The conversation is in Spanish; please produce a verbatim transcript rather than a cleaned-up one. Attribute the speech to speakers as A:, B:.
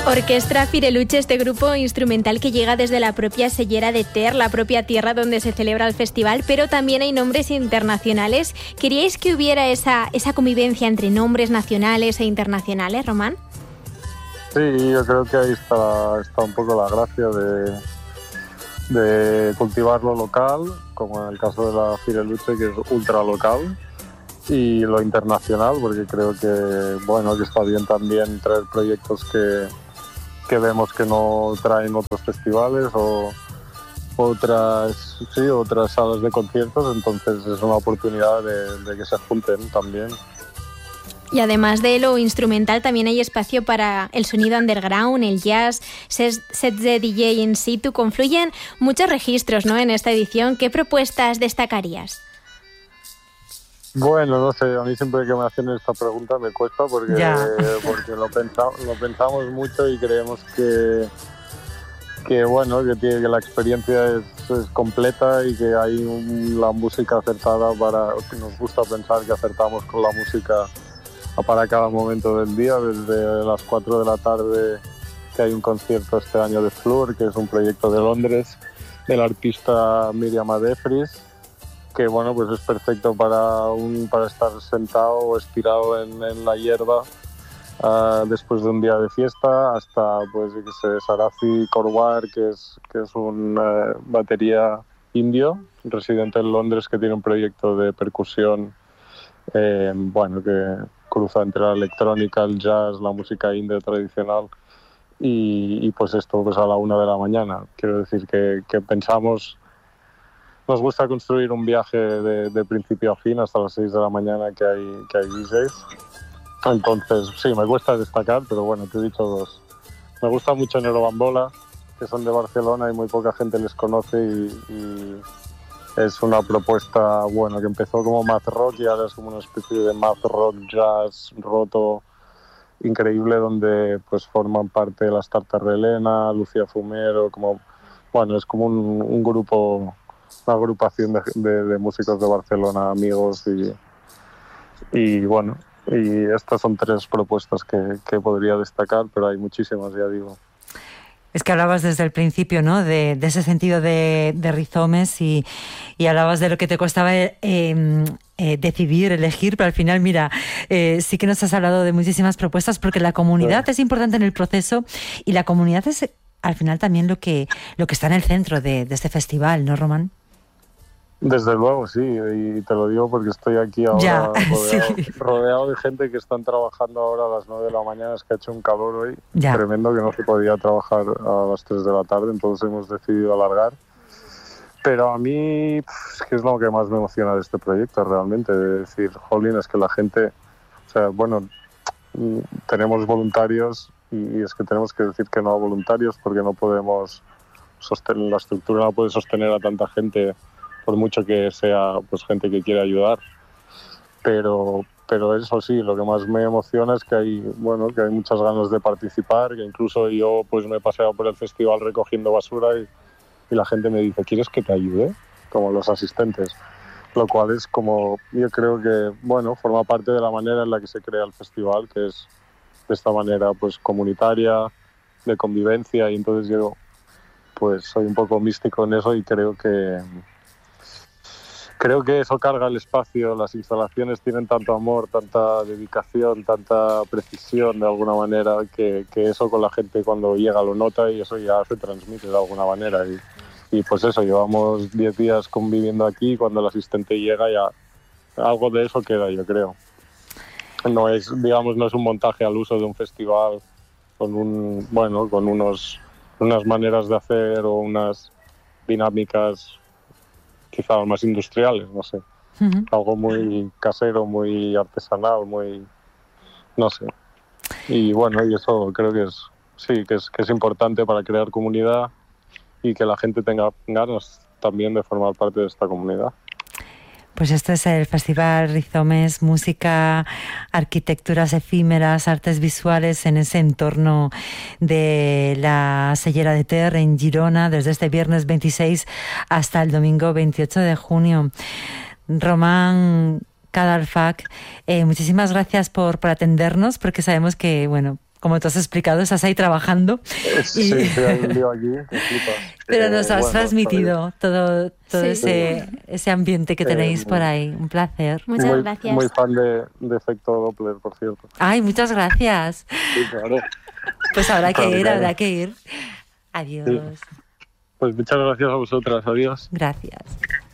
A: Orquestra Fireluche, este grupo instrumental que llega desde la propia Sellera de Ter, la propia tierra donde se celebra el festival, pero también hay nombres internacionales. ¿Queríais que hubiera esa, esa convivencia entre nombres nacionales e internacionales, Román?
B: Sí, yo creo que ahí está, está un poco la gracia de, de cultivar lo local, como en el caso de la Fireluche, que es ultra local, y lo internacional, porque creo que, bueno, que está bien también traer proyectos que que vemos que no traen otros festivales o otras, sí, otras salas de conciertos, entonces es una oportunidad de, de que se junten también.
A: Y además de lo instrumental, también hay espacio para el sonido underground, el jazz, sets de D J in situ. Confluyen muchos registros, ¿no?, en esta edición. ¿Qué propuestas destacarías?
B: Bueno, no sé, a mí siempre que me hacen esta pregunta me cuesta porque, porque lo, pensa, lo pensamos mucho y creemos que, que, bueno, que, tiene, que la experiencia es, es completa y que hay un, la música acertada para... que nos gusta pensar que acertamos con la música para cada momento del día, desde las cuatro de la tarde, que hay un concierto este año de Flur, que es un proyecto de Londres, del artista Miriam Adefris, que bueno, pues es perfecto para, un, para estar sentado o estirado en, en la hierba uh, después de un día de fiesta, hasta pues yo que sé, Sarafi Korwar, que es, que es un uh, batería indio, residente en Londres, que tiene un proyecto de percusión eh, bueno, que cruza entre la electrónica, el jazz, la música india tradicional y, y pues esto pues a la una de la mañana. Quiero decir que, que pensamos... Nos gusta construir un viaje de, de principio a fin hasta las seis de la mañana que hay, que hay D Js. Entonces, sí, me cuesta destacar, pero bueno, te he dicho dos. Me gusta mucho Nero Bambola, que son de Barcelona y muy poca gente les conoce y, y es una propuesta, bueno, que empezó como math rock y ahora es como una especie de math rock, jazz, roto, increíble, donde pues forman parte de las Tartarrelena, Lucía Fumero, como, bueno, es como un, un grupo... una agrupación de, de, de músicos de Barcelona, amigos y, y bueno, y estas son tres propuestas que, que podría destacar, pero hay muchísimas, ya digo.
C: Es que hablabas desde el principio, ¿no?, de, de ese sentido de, de rizomes y, y hablabas de lo que te costaba eh, eh, decidir, elegir, pero al final, mira, eh, sí que nos has hablado de muchísimas propuestas porque la comunidad sí. es importante en el proceso y la comunidad es al final también lo que, lo que está en el centro de, de este festival, ¿no, Román?
B: Desde luego, sí, y te lo digo porque estoy aquí ahora
C: ya,
B: rodeado,
C: sí.
B: rodeado de gente que están trabajando ahora a las nueve de la mañana, es que ha hecho un calor hoy
C: ya.
B: tremendo que no se podía trabajar a las tres de la tarde, entonces hemos decidido alargar. Pero a mí es que es lo que más me emociona de este proyecto realmente, de decir, jolín, es que la gente, o sea, bueno, tenemos voluntarios y es que tenemos que decir que no a voluntarios porque no podemos sostener, la estructura no puede sostener a tanta gente por mucho que sea pues gente que quiere ayudar, pero pero eso sí, lo que más me emociona es que hay bueno que hay muchas ganas de participar, que incluso yo pues me he paseado por el festival recogiendo basura y, y la gente me dice, ¿quieres que te ayude? Como los asistentes, lo cual es como, yo creo que bueno forma parte de la manera en la que se crea el festival, que es de esta manera pues comunitaria, de convivencia, y entonces yo pues soy un poco místico en eso y creo que Creo que eso carga el espacio, las instalaciones tienen tanto amor, tanta dedicación, tanta precisión de alguna manera, que, que eso con la gente cuando llega lo nota y eso ya se transmite de alguna manera. Y, y pues eso, llevamos diez días conviviendo aquí y cuando el asistente llega ya algo de eso queda, yo creo. No es, digamos, no es un montaje al uso de un festival con un, bueno, con unos, unas maneras de hacer o unas dinámicas quizá más industriales, no sé. Uh-huh. Algo muy casero, muy artesanal, muy... no sé. Y bueno, y eso creo que es, sí, que es, que es importante para crear comunidad y que la gente tenga ganas también de formar parte de esta comunidad.
C: Pues este es el Festival Rizomes, música, arquitecturas efímeras, artes visuales en ese entorno de la Sellera de Ter en Girona, desde este viernes veintiséis hasta el domingo veintiocho de junio. Román Cadalfac, eh, muchísimas gracias por, por atendernos, porque sabemos que, bueno, como tú has explicado, estás ahí trabajando.
B: Sí, y... sí, hay un lío aquí, que flipas.
C: Pero
B: eh,
C: nos has
B: bueno,
C: transmitido todo, todo
A: Sí.
C: ese, ese ambiente que tenéis
B: Eh,
C: por ahí. Un placer.
A: Muchas
B: muy,
A: gracias.
B: Muy fan de, de Efecto Doppler, por cierto.
C: Ay, muchas gracias.
B: Sí, claro.
C: Pues habrá que
B: Claro,
C: ir,
B: claro.
C: habrá que ir. Adiós.
B: Sí. Pues muchas gracias a vosotras, adiós.
C: Gracias.